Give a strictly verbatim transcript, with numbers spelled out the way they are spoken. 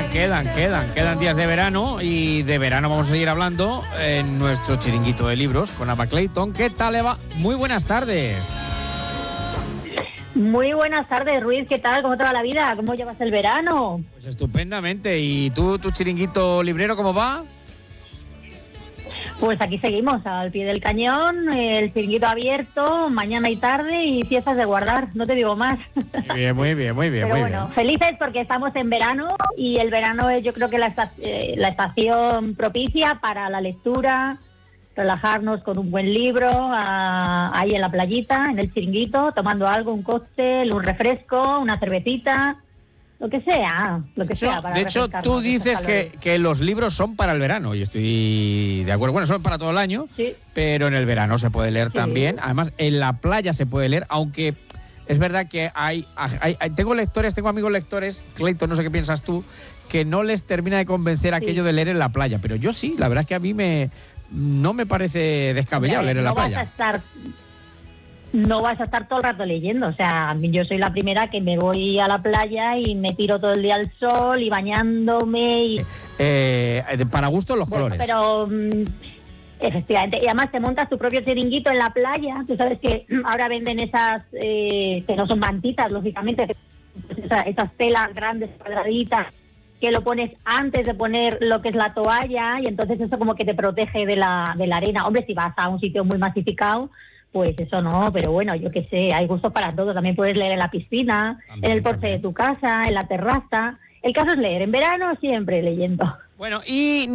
quedan, quedan, quedan, quedan días de verano y de verano vamos a seguir hablando en nuestro chiringuito de libros con Ava Clayton. ¿Qué tal, Eva? Muy buenas tardes. Muy buenas tardes, Ruiz. ¿Qué tal? ¿Cómo te va la vida? ¿Cómo llevas el verano? Pues estupendamente. ¿Y tú, tu chiringuito librero, cómo va? Pues aquí seguimos, al pie del cañón, el chiringuito abierto, mañana y tarde y fiestas de guardar, no te digo más. Muy bien, muy bien, muy bien. Pero muy bueno, bien. felices porque estamos en verano y el verano es yo creo que la, esta- eh, la estación propicia para la lectura, relajarnos con un buen libro, a- ahí en la playita, en el chiringuito, tomando algo, un cóctel, un refresco, una cervecita, lo que sea, lo que De hecho, sea. Para de hecho, refrescarnos tú de estos dices que, calores. que los libros son para el verano y estoy de acuerdo. Bueno, son para todo el año, Sí. pero en el verano se puede leer Sí. también. Además, en la playa se puede leer, aunque es verdad que hay, hay- hay- tengo lectores, tengo amigos lectores, Clayton, no sé qué piensas tú, que no les termina de convencer Sí. aquello de leer en la playa, pero yo sí, la verdad es que a mí me no me parece descabellado Hombre, leer en la no vas playa. a estar no vas a estar todo el rato leyendo, o sea, a mí yo soy la primera que me voy a la playa y me tiro todo el día al sol y bañándome y Eh, para gusto los bueno, colores. pero mm, efectivamente, y además te montas tu propio chiringuito en la playa, tú sabes que ahora venden esas eh, que no son mantitas, lógicamente, pues esa- esas telas grandes cuadraditas que lo pones antes de poner lo que es la toalla y entonces eso como que te protege de la, de la arena. Hombre, si vas a un sitio muy masificado, pues eso no, pero bueno, yo qué sé, hay gusto para todo. También puedes leer en la piscina, También, en el porche también. de tu casa, en la terraza. El caso es leer. En verano siempre leyendo. Bueno, y